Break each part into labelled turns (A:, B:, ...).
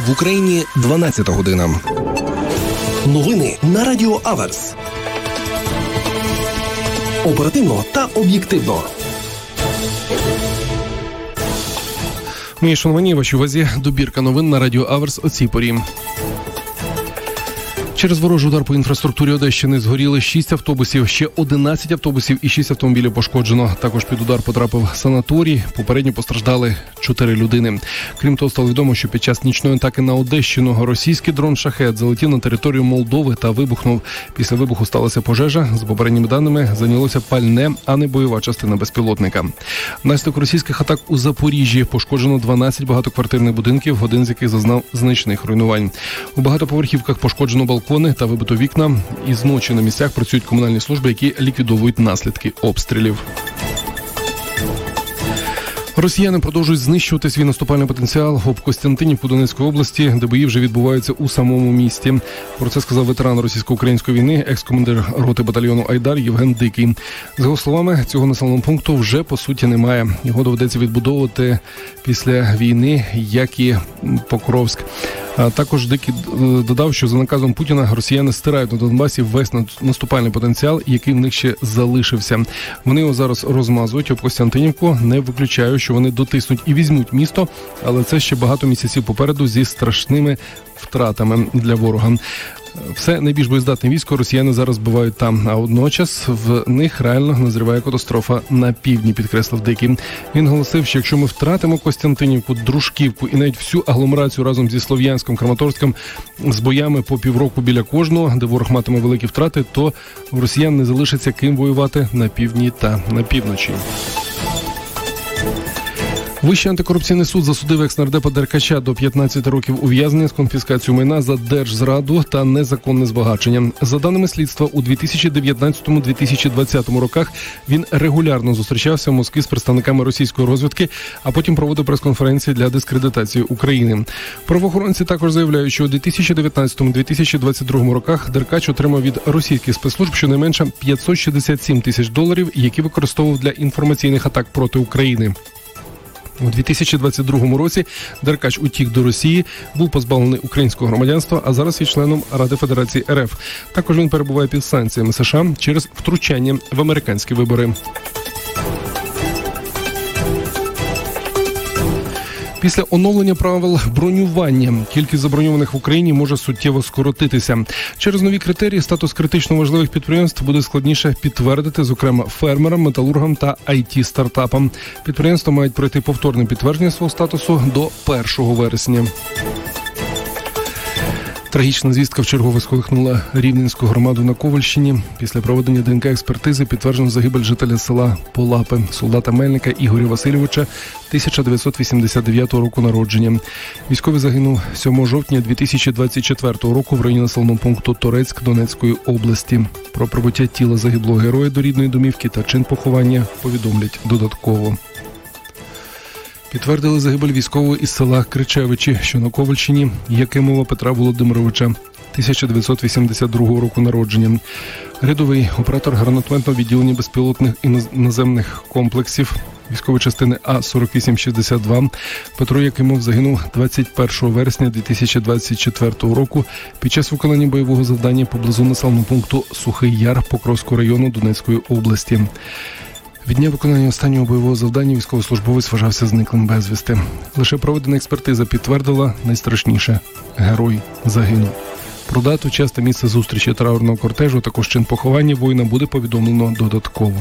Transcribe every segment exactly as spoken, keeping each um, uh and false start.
A: В Україні дванадцята година. Новини на Радіо Аверс. Оперативно та об'єктивно.
B: Мої шановні, вашій увазі добірка новин на Радіо Аверс о цій порі. Через ворожий удар по інфраструктурі Одещини згоріли шість автобусів, ще одинадцять автобусів і шість автомобілів пошкоджено. Також під удар потрапив санаторій, попередньо постраждали чотири людини. Крім того, стало відомо, що під час нічної атаки на Одещину російський дрон «Шахед» залетів на територію Молдови та вибухнув. Після вибуху сталася пожежа. За попередніми даними, зайнялося пальне, а не бойова частина безпілотника. Внаслідок російських атак у Запоріжжі пошкоджено дванадцять багатоквартирних будинків, один з яких зазнав значних руйнувань. У багатоповерхівках пошкоджено балкон та вибито вікна. Із ночі на місцях працюють комунальні служби, які ліквідовують наслідки обстрілів. Росіяни продовжують знищувати свій наступальний потенціал об Костянтинівку Донецької області, де бої вже відбуваються у самому місті. Про це сказав ветеран російсько-української війни, екс-командир роти батальйону «Айдар» Євген Дикий. За його словами, цього населеного пункту вже по суті немає. Його доведеться відбудовувати після війни, як і Покровськ. А також Дикий додав, що за наказом Путіна росіяни стирають на Донбасі весь наступальний потенціал, який в них ще залишився. Вони його зараз розмазують об Костянтинівку. Не виключаю, що вони дотиснуть і візьмуть місто, але це ще багато місяців попереду зі страшними втратами для ворога. Все найбільш боєздатне військо росіяни зараз збивають там, а водночас в них реально назріває катастрофа на півдні, підкреслив Дикий. Він голосив, що якщо ми втратимо Костянтинівку, Дружківку і навіть всю агломерацію разом зі Слов'янськом, Краматорськом з боями по півроку біля кожного, де ворог матиме великі втрати, то у росіян не залишиться ким воювати на півдні та на півночі. Вищий антикорупційний суд засудив екс-нардепа Деркача до п'ятнадцяти років ув'язнення з конфіскацією майна за держзраду та незаконне збагачення. За даними слідства, у дві тисячі дев'ятнадцятому - дві тисячі двадцятому роках він регулярно зустрічався в Москві з представниками російської розвідки, а потім проводив прес-конференції для дискредитації України. Правоохоронці також заявляють, що у дві тисячі дев'ятнадцятому - дві тисячі двадцять другому роках Деркач отримав від російських спецслужб щонайменше п'ятсот шістдесят сім тисяч доларів, які використовував для інформаційних атак проти України. У дві тисячі двадцять другому році Деркач утік до Росії, був позбавлений українського громадянства, а зараз є членом Ради Федерації РФ. Також він перебуває під санкціями США через втручання в американські вибори. Після оновлення правил бронювання кількість заброньованих в Україні може суттєво скоротитися. Через нові критерії статус критично важливих підприємств буде складніше підтвердити, зокрема, фермерам, металургам та ай ті-стартапам. Підприємства мають пройти повторне підтвердження свого статусу до першого вересня. Трагічна звістка вчергове сколихнула Рівненську громаду на Ковальщині. Після проведення ДНК-експертизи підтверджено загибель жителя села Полапи, солдата Мельника Ігоря Васильовича, тисяча дев'ятсот вісімдесят дев'ятого року народження. Військовий загинув сьомого жовтня дві тисячі двадцять четвертого року в районі населеного пункту Торецьк Донецької області. Про прибуття тіла загиблого героя до рідної домівки та чин поховання повідомлять додатково. Підтвердили загибель військового із села Кричевичі, що на Ковальщині, Якимова Петра Володимировича, тисяча дев'ятсот вісімдесят другого року народження. Рядовий оператор гранатометного відділення безпілотних і наземних комплексів військової частини А сорок вісім шістдесят два Петро Якимов загинув двадцять першого вересня дві тисячі двадцять четвертого року під час виконання бойового завдання поблизу населеного пункту Сухий Яр Покровського району Донецької області. Від дня виконання останнього бойового завдання військовослужбовець вважався зниклим безвісти. Лише проведена експертиза підтвердила найстрашніше – герой загинув. Про дату, час та місце зустрічі траурного кортежу, також чин поховання воїна буде повідомлено додатково.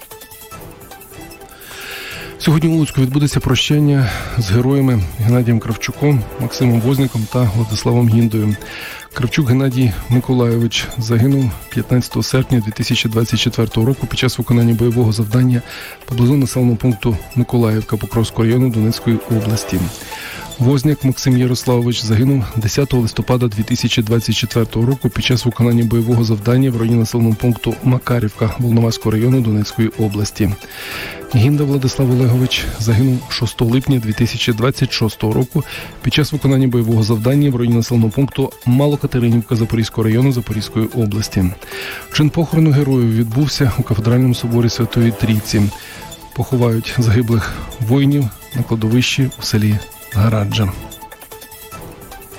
B: Сьогодні у Луцьку відбудеться прощання з героями Геннадієм Кравчуком, Максимом Возняком та Владиславом Гіндою. Кравчук Геннадій Миколайович загинув п'ятнадцятого серпня дві тисячі двадцять четвертого року під час виконання бойового завдання поблизу населеного пункту Миколаївка Покровського району Донецької області. Возняк Максим Ярославович загинув десятого листопада дві тисячі двадцять четвертого року під час виконання бойового завдання в районі населеного пункту Макарівка Волноваського району Донецької області. Гінда Владислав Олегович загинув шостого липня дві тисячі двадцять шостого року під час виконання бойового завдання в районі населеного пункту Малокатеринівка Запорізького району Запорізької області. Чин похорону героїв відбувся у кафедральному соборі Святої Трійці. Поховають загиблих воїнів на кладовищі у селі Гараджа.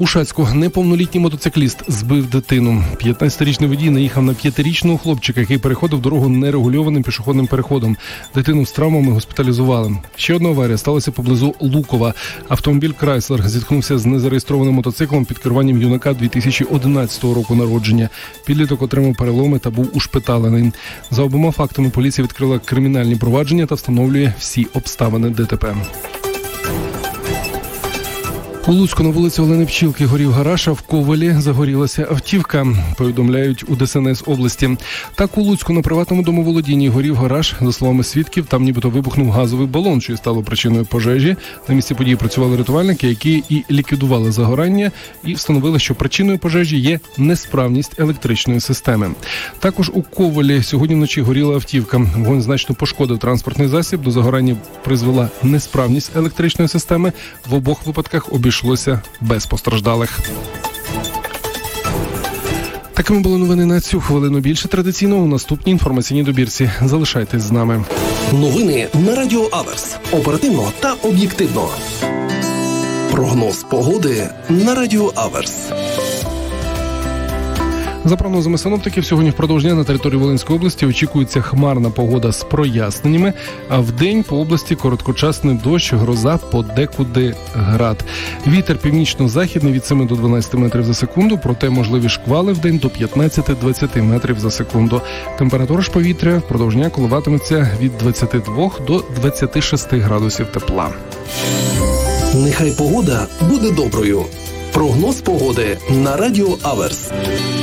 B: У Шацьку неповнолітній мотоцикліст збив дитину. п'ятнадцятирічний водій наїхав на п'ятирічного хлопчика, який переходив дорогу нерегульованим пішохідним переходом. Дитину з травмами госпіталізували. Ще одна аварія сталася поблизу Лукова. Автомобіль «Крайслер» зіткнувся з незареєстрованим мотоциклом під керуванням юнака дві тисячі одинадцятого року народження. Підліток отримав переломи та був ушпиталений. За обома фактами поліція відкрила кримінальні провадження та встановлює всі обставини ДТП. У Луцьку на вулиці Олени Пчілки горів гараж, а в Ковелі загорілася автівка, повідомляють у Де Ес Ен Ес області. Так, у Луцьку на приватному домоволодінні горів гараж. За словами свідків, там нібито вибухнув газовий балон, що й стало причиною пожежі. На місці події працювали рятувальники, які і ліквідували загорання, і встановили, що причиною пожежі є несправність електричної системи. Також у Ковелі сьогодні вночі горіла автівка. Вогонь значно пошкодив транспортний засіб. До загорання призвела несправність електричної системи. В обох випадках обійшлося йшлося без постраждалих. Такими були новини на цю хвилину. Більше традиційно у наступній інформаційній добірці. Залишайтесь з нами.
A: Новини на Радіо Аверс. Оперативно та об'єктивно. Прогноз погоди на Радіо Аверс.
B: За прогнозами синоптиків, сьогодні впродовж дня на території Волинської області очікується хмарна погода з проясненнями, а вдень по області короткочасний дощ, гроза, подекуди град. Вітер північно-західний від семи до дванадцяти метрів за секунду, проте можливі шквали вдень до п'ятнадцяти-двадцяти метрів за секунду. Температура ж повітря впродовж дня коливатиметься від двадцяти двох до двадцяти шести градусів тепла.
A: Нехай погода буде доброю. Прогноз погоди на Радіо Аверс.